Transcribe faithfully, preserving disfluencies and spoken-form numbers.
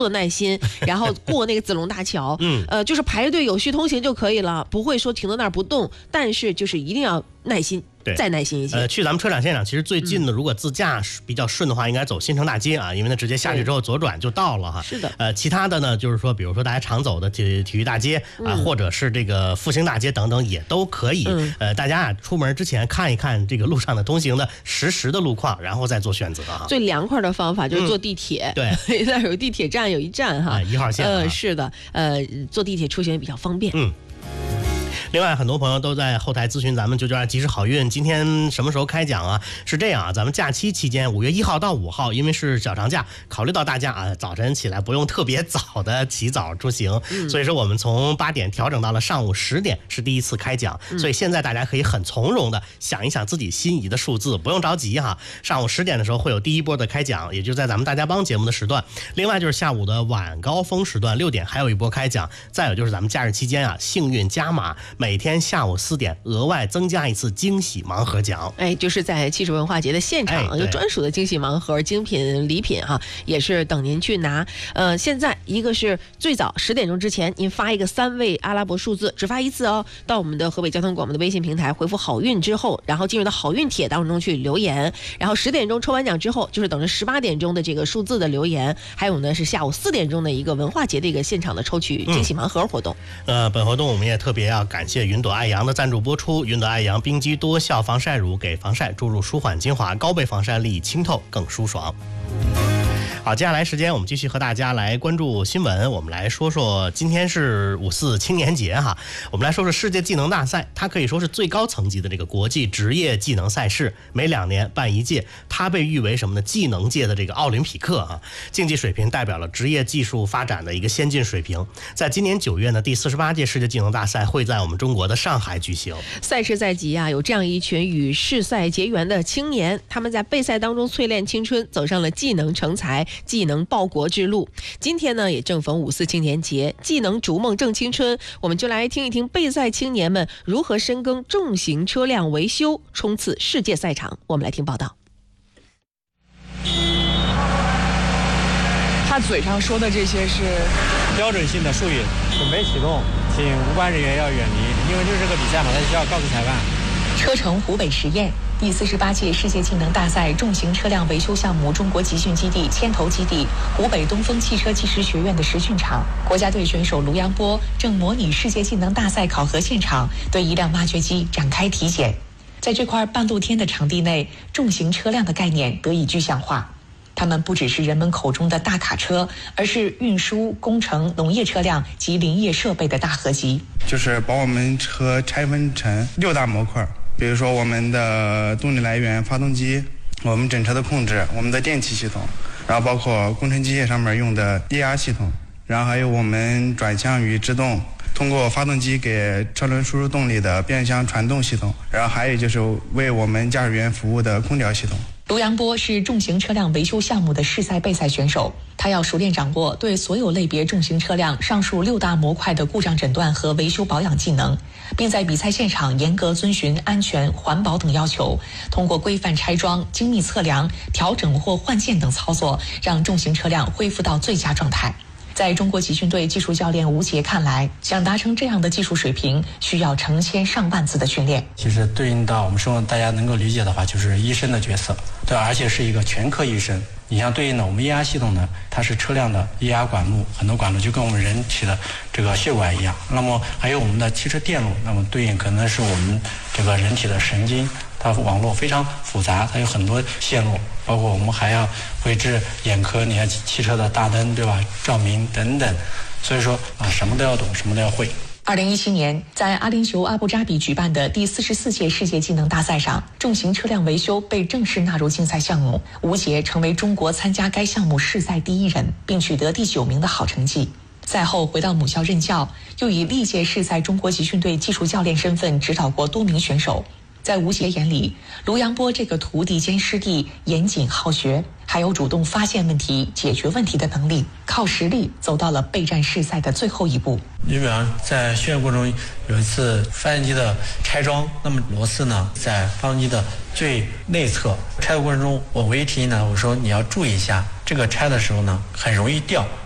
的耐心，然后过那个子龙大桥， 嗯， 呃，就是排队有序通行就可以了，不会说停在那儿不动，但是就是一定要耐心。 对， 再耐心一些。 呃，去咱们车展现场，其实最近的，如果自驾比较顺的话，应该走新城大街啊，因为它直接下去之后左转就到了哈。 是的。 呃，其他的呢，就是说，比如说大家常走的体体育大街啊、呃嗯，或者是这个复兴大街等等，也都可以。 嗯、 呃，大家啊出门之前看一看这个路上的通行的实时的路况，然后再做选择哈。 最凉快的方法就是坐地铁。 嗯、对， 那有地铁站有一站哈， 一、呃、号线、啊。 呃，是的，呃，坐地铁出行也比较方便。 嗯。另外，很多朋友都在后台咨询咱们九九二及时好运今天什么时候开奖啊？是这样啊，咱们假期期间五月一号到五号，因为是小长假，考虑到大家啊早晨起来不用特别早的起早出行， 嗯、 所以说我们从八点调整到了上午十点是第一次开奖、嗯，所以现在大家可以很从容的想一想自己心仪的数字，不用着急哈。上午十点的时候会有第一波的开奖，也就在咱们大家帮节目的时段。另外就是下午的晚高峰时段六点还有一波开奖，再有就是咱们假日期间啊幸运加码，每天下午四点额外增加一次惊喜盲盒奖， 哎，就是在汽水文化节的现场、哎、有专属的惊喜盲盒、精品礼品哈，也是等您去拿。呃，现在一个是最早十点钟之前，您发一个三位阿拉伯数字，只发一次哦，到我们的河北交通广播的微信平台回复好运之后，然后进入到好运帖当中去留言，然后十点钟抽完奖之后，就是等着十八点钟的这个数字的留言，还有呢是下午四点钟的一个文化节的一个现场的抽取惊喜盲盒活动。 嗯、呃，本活动我们也特别要感谢云朵爱阳的赞助播出，云朵爱阳冰肌多效防晒乳给防晒注入舒缓精华，高倍防晒力，清透更舒爽。好，接下来时间我们继续和大家来关注新闻。我们来说说今天是五四青年节哈，我们来说说世界技能大赛，它可以说是最高层级的这个国际职业技能赛事，每两年办一届，它被誉为什么呢？技能界的这个奥林匹克哈，竞技水平代表了职业技术发展的一个先进水平。在今年九月呢，第四十八届世界技能大赛会在我们中国的上海举行。 赛事在即啊，有这样一群与世赛结缘的青年，他们在备赛当中淬炼青春，走上了技能成才、技能报国之路。今天呢，也正逢五四青年节，技能逐梦正青春，我们就来听一听备赛青年们如何深耕重型车辆维修，冲刺世界赛场。我们来听报道。 他嘴上说的这些是标准性的术语，准备启动，请无关人员要远离，因为这是个比赛嘛，他需要告诉裁判。 车城湖北实验第四十八届世界技能大赛重型车辆维修项目中国集训基地牵头基地湖北东风汽车技师学院的实训场，国家队选手卢阳波正模拟世界技能大赛考核现场，对一辆挖掘机展开体检。在这块半露天的场地内，重型车辆的概念得以具象化。它们不只是人们口中的大卡车，而是运输、工程、农业车辆及林业设备的大合集。 就是把我们车拆分成六大模块，比如说我们的动力来源发动机，我们整车的控制，我们的电气系统，然后包括工程机械上面用的液压系统，然后还有我们转向与制动通过发动机给车轮输入动力的变相传动系统，然后还有就是为我们驾驶员服务的空调系统。 卢阳波是重型车辆维修项目的世赛备赛选手，他要熟练掌握对所有类别重型车辆上述六大模块的故障诊断和维修保养技能，并在比赛现场严格遵循安全、环保等要求，通过规范拆装、精密测量、调整或换件等操作，让重型车辆恢复到最佳状态。在中国集训队技术教练吴杰看来，想达成这样的技术水平，需要成千上万次的训练。 其实对应到我们说大家能够理解的话，就是医生的角色，对，而且是一个全科医生。你像对应的我们液压系统呢，它是车辆的液压管路，很多管路就跟我们人体的这个血管一样。那么还有我们的汽车电路，那么对应可能是我们这个人体的神经，它网络非常复杂，它有很多线路，包括我们还要绘制眼科，你看汽车的大灯，对吧？照明等等，所以说啊，什么都要懂，什么都要会。 二零一七年，在阿联酋阿布扎比举办的第四十四届世界技能大赛上，重型车辆维修被正式纳入竞赛项目，吴杰成为中国参加该项目世赛第一人，并取得第九名的好成绩。赛后回到母校任教，又以历届世赛中国集训队技术教练身份指导过多名选手。在吴杰眼里，卢阳波这个徒弟兼师弟严谨好学，还有主动发现问题、解决问题的能力，靠实力走到了备战世赛的最后一步。 你比方在训练过程中，有一次发动机的拆装，那么螺丝呢在发动机的最内侧，拆的过程中，我唯一提醒呢，我说你要注意一下，这个拆的时候呢很容易掉。